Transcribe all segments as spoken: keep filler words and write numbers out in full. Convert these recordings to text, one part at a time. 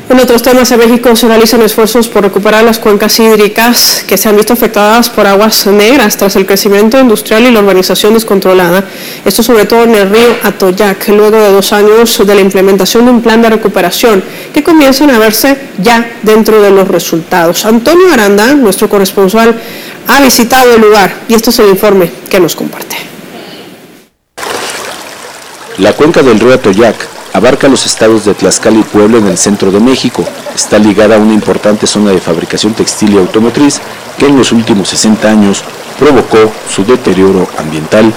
En otros temas, en México se realizan esfuerzos por recuperar las cuencas hídricas que se han visto afectadas por aguas negras tras el crecimiento industrial y la urbanización descontrolada. Esto sobre todo en el río Atoyac, luego de dos años de la implementación de un plan de recuperación que comienzan a verse ya dentro de los resultados. Antonio Aranda, nuestro corresponsal, ha visitado el lugar y este es el informe que nos comparte. La cuenca del río Atoyac abarca los estados de Tlaxcala y Puebla en el centro de México. Está ligada a una importante zona de fabricación textil y automotriz que en los últimos sesenta años provocó su deterioro ambiental.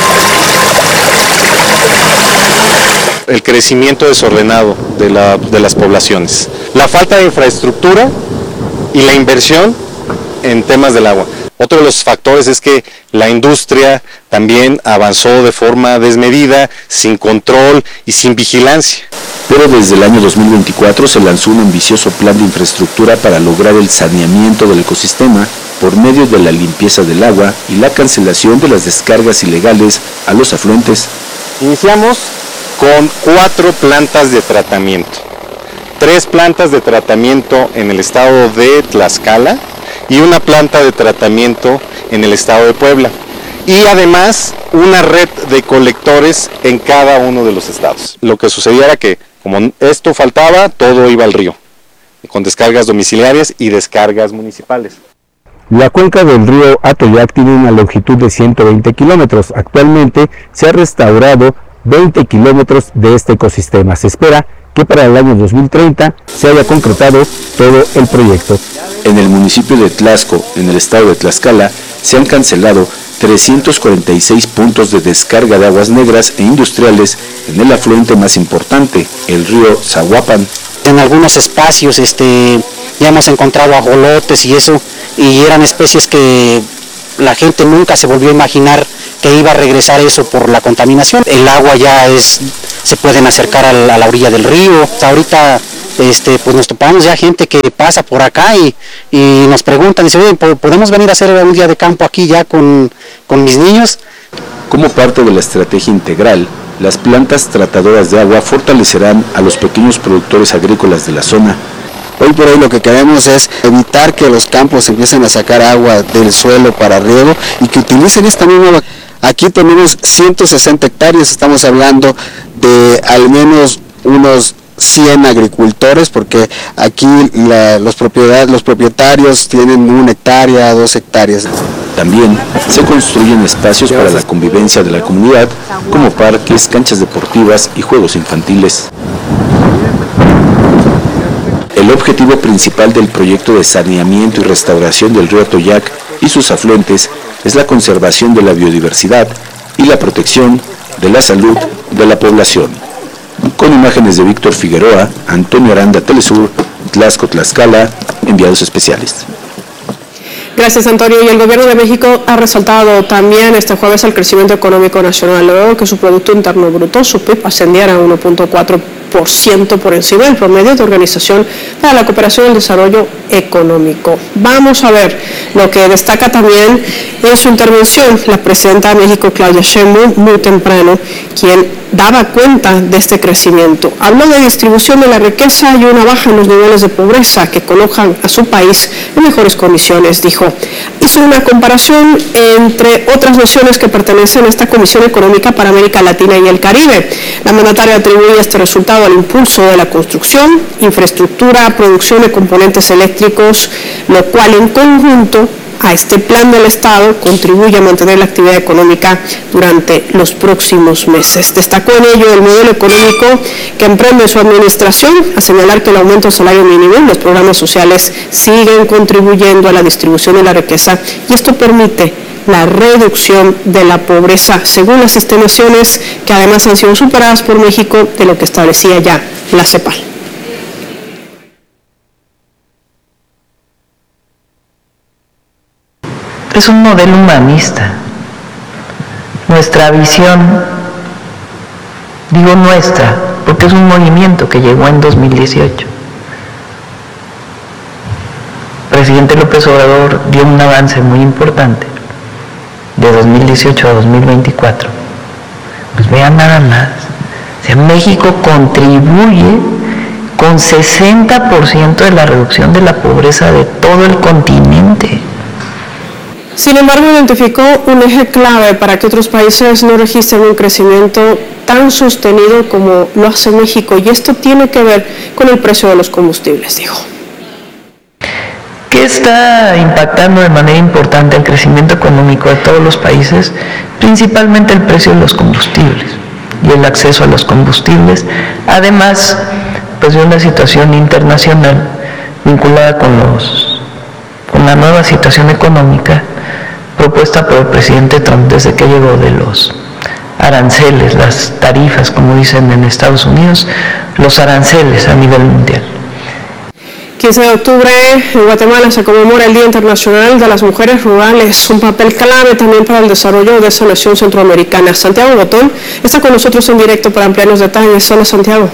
El crecimiento desordenado de, la, de las poblaciones, la falta de infraestructura y la inversión en temas del agua. Otro de los factores es que la industria también avanzó de forma desmedida, sin control y sin vigilancia. Pero desde el año dos mil veinticuatro se lanzó un ambicioso plan de infraestructura para lograr el saneamiento del ecosistema por medio de la limpieza del agua y la cancelación de las descargas ilegales a los afluentes. Iniciamos con cuatro plantas de tratamiento, tres plantas de tratamiento en el estado de Tlaxcala y una planta de tratamiento en el estado de Puebla, y además una red de colectores en cada uno de los estados. Lo que sucedía era que, como esto faltaba, todo iba al río, con descargas domiciliarias y descargas municipales. La cuenca del río Atoyac tiene una longitud de ciento veinte kilómetros. Actualmente se ha restaurado veinte kilómetros de este ecosistema. Se espera que para el año dos mil treinta se haya concretado todo el proyecto. En el municipio de Tlaxco, en el estado de Tlaxcala, se han cancelado trescientos cuarenta y seis puntos de descarga de aguas negras e industriales en el afluente más importante, el río Zahuapan. En algunos espacios este, ya hemos encontrado ajolotes y eso, y eran especies que la gente nunca se volvió a imaginar que iba a regresar eso por la contaminación. El agua ya es, se pueden acercar a la, a la orilla del río. Hasta ahorita este, pues nos topamos ya gente que pasa por acá y, y nos preguntan, dice, oye, ¿podemos venir a hacer un día de campo aquí ya con, con mis niños? Como parte de la estrategia integral, las plantas tratadoras de agua fortalecerán a los pequeños productores agrícolas de la zona. Hoy por hoy lo que queremos es evitar que los campos empiecen a sacar agua del suelo para riego y que utilicen esta misma agua. Aquí tenemos ciento sesenta hectáreas, estamos hablando de al menos unos cien agricultores, porque aquí la, los, propiedad, los propietarios tienen una hectárea, dos hectáreas. También se construyen espacios para la convivencia de la comunidad, como parques, canchas deportivas y juegos infantiles. El objetivo principal del proyecto de saneamiento y restauración del río Atoyac y sus afluentes es la conservación de la biodiversidad y la protección de la salud de la población. Con imágenes de Víctor Figueroa, Antonio Aranda, Telesur, Tlaxco, Tlaxcala, enviados especiales. Gracias, Antonio. Y el Gobierno de México ha resaltado también este jueves el crecimiento económico nacional, luego que su Producto Interno Bruto, su P I B, ascendiera a uno punto cuatro por ciento por encima del promedio de Organización para la Cooperación y el Desarrollo Económico. Vamos a ver lo que destaca también en su intervención la presidenta de México, Claudia Sheinbaum, muy temprano, quien daba cuenta de este crecimiento. Habló de distribución de la riqueza y una baja en los niveles de pobreza que colocan a su país en mejores condiciones, dijo. Hizo una comparación entre otras naciones que pertenecen a esta Comisión Económica para América Latina y el Caribe. La mandataria atribuye este resultado al impulso de la construcción, infraestructura, producción de componentes eléctricos, lo cual en conjunto a este plan del Estado contribuye a mantener la actividad económica durante los próximos meses. Destacó en ello el modelo económico que emprende su administración, a señalar que el aumento del salario mínimo y los programas sociales siguen contribuyendo a la distribución de la riqueza y esto permite la reducción de la pobreza, según las estimaciones que además han sido superadas por México de lo que establecía ya la CEPAL. Es un modelo humanista. Nuestra visión, digo nuestra, porque es un movimiento que llegó en dos mil dieciocho. El presidente López Obrador dio un avance muy importante de dos mil dieciocho a dos mil veinticuatro. Pues vean nada más. O sea, México contribuye con con sesenta por ciento de la reducción de la pobreza de todo el continente. Sin embargo, identificó un eje clave para que otros países no registren un crecimiento tan sostenido como lo hace México, y esto tiene que ver con el precio de los combustibles, dijo. ¿Qué está impactando de manera importante el crecimiento económico de todos los países? Principalmente el precio de los combustibles y el acceso a los combustibles, además pues, de una situación internacional vinculada con, los, con la nueva situación económica propuesta por el presidente Trump desde que llegó de los aranceles, las tarifas, como dicen en Estados Unidos, los aranceles a nivel mundial. quince de octubre en Guatemala se conmemora el Día Internacional de las Mujeres Rurales, un papel clave también para el desarrollo de esa nación centroamericana. Santiago Botón está con nosotros en directo para ampliar los detalles. Hola, Santiago.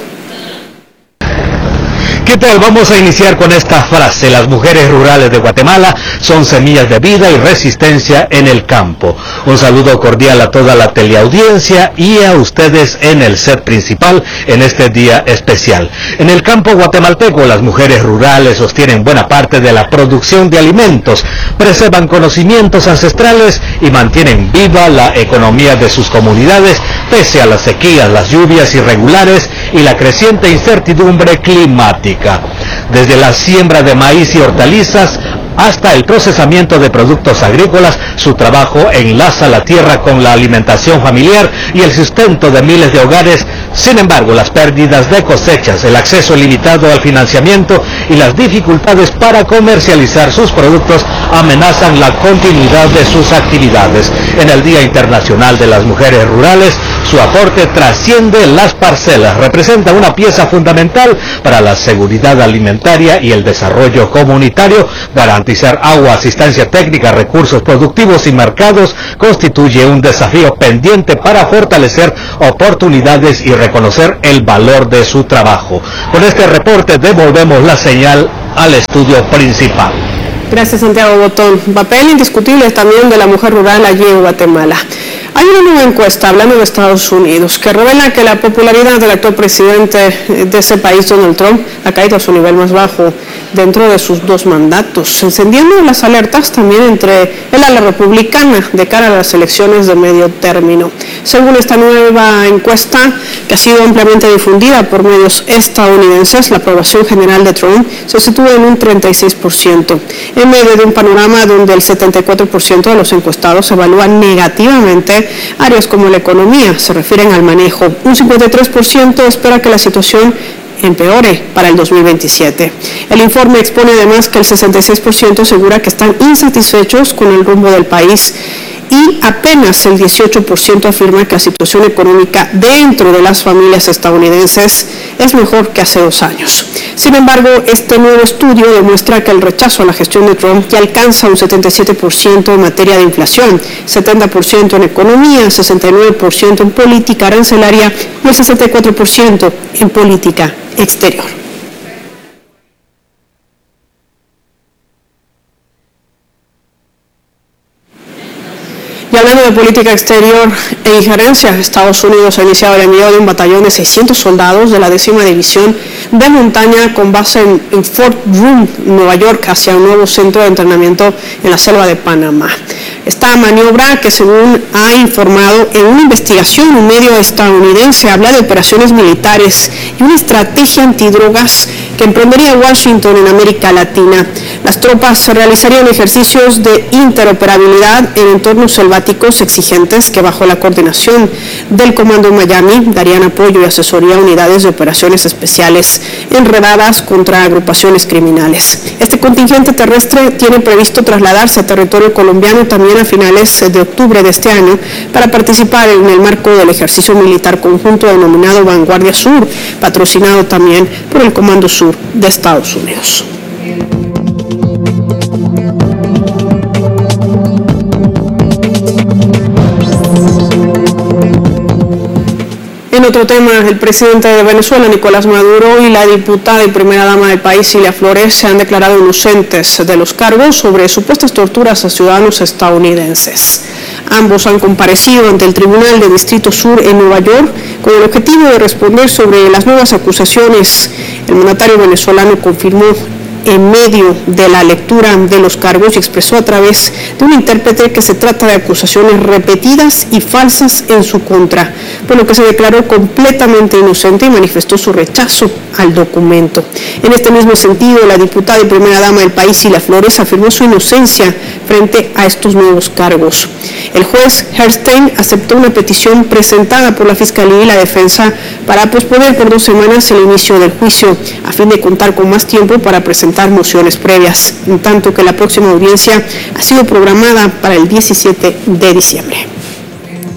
¿Qué tal? Vamos a iniciar con esta frase: las mujeres rurales de Guatemala son semillas de vida y resistencia en el campo. Un saludo cordial a toda la teleaudiencia y a ustedes en el set principal en este día especial. En el campo guatemalteco, las mujeres rurales sostienen buena parte de la producción de alimentos, preservan conocimientos ancestrales y mantienen viva la economía de sus comunidades pese a las sequías, las lluvias irregulares y la creciente incertidumbre climática. Desde la siembra de maíz y hortalizas hasta el procesamiento de productos agrícolas, su trabajo enlaza la tierra con la alimentación familiar y el sustento de miles de hogares. Sin embargo, las pérdidas de cosechas, el acceso limitado al financiamiento y las dificultades para comercializar sus productos amenazan la continuidad de sus actividades. En el Día Internacional de las Mujeres Rurales, su aporte trasciende las parcelas, representa una pieza fundamental para la seguridad alimentaria y el desarrollo comunitario. Garantizar agua, asistencia técnica, recursos productivos y mercados constituye un desafío pendiente para fortalecer oportunidades y reconocer el valor de su trabajo. Con este reporte devolvemos la señal al estudio principal. Gracias, Santiago Botón. Papel indiscutible también de la mujer rural allí en Guatemala. Hay una nueva encuesta, hablando de Estados Unidos, que revela que la popularidad del actual presidente de ese país, Donald Trump, ha caído a su nivel más bajo dentro de sus dos mandatos, encendiendo las alertas también entre el ala republicana de cara a las elecciones de medio término. Según esta nueva encuesta, que ha sido ampliamente difundida por medios estadounidenses, la aprobación general de Trump se sitúa en un treinta y seis por ciento, en medio de un panorama donde el setenta y cuatro por ciento de los encuestados evalúan negativamente áreas como la economía, se refieren al manejo. Un cincuenta y tres por ciento espera que la situación empeore para el dos mil veintisiete. El informe expone además que el sesenta y seis por ciento asegura que están insatisfechos con el rumbo del país y apenas el dieciocho por ciento afirma que la situación económica dentro de las familias estadounidenses es mejor que hace dos años. Sin embargo, este nuevo estudio demuestra que el rechazo a la gestión de Trump ya alcanza un setenta y siete por ciento en materia de inflación, setenta por ciento en economía, sesenta y nueve por ciento en política arancelaria y el sesenta y cuatro por ciento en política exterior. Y hablando de política exterior e injerencia, Estados Unidos ha iniciado el envío de un batallón de seiscientos soldados de la décima división de montaña con base en, en Fort Drum, Nueva York, hacia un nuevo centro de entrenamiento en la selva de Panamá. Esta maniobra, que según ha informado en una investigación un medio estadounidense, habla de operaciones militares y una estrategia antidrogas que emprendería Washington en América Latina. Las tropas realizarían ejercicios de interoperabilidad en entornos selváticos exigentes que, bajo la coordinación del Comando en Miami, darían apoyo y asesoría a unidades de operaciones especiales enredadas contra agrupaciones criminales. Este contingente terrestre tiene previsto trasladarse a territorio colombiano también a finales de octubre de este año para participar en el marco del ejercicio militar conjunto denominado Vanguardia Sur, patrocinado también por el Comando Sur de Estados Unidos. En otro tema, el presidente de Venezuela, Nicolás Maduro, y la diputada y primera dama del país, Cilia Flores, se han declarado inocentes de los cargos sobre supuestas torturas a ciudadanos estadounidenses. Ambos han comparecido ante el Tribunal de Distrito Sur en Nueva York con el objetivo de responder sobre las nuevas acusaciones. El El mandatario venezolano confirmó en medio de la lectura de los cargos y expresó a través de un intérprete que se trata de acusaciones repetidas y falsas en su contra, por lo que se declaró completamente inocente y manifestó su rechazo al documento. En este mismo sentido, la diputada y primera dama del país, Cilia Flores, afirmó su inocencia frente a estos nuevos cargos. El juez Herstein aceptó una petición presentada por la Fiscalía y la Defensa para posponer por dos semanas el inicio del juicio, a fin de contar con más tiempo para presentar mociones previas, en tanto que la próxima audiencia ha sido programada para el diecisiete de diciembre.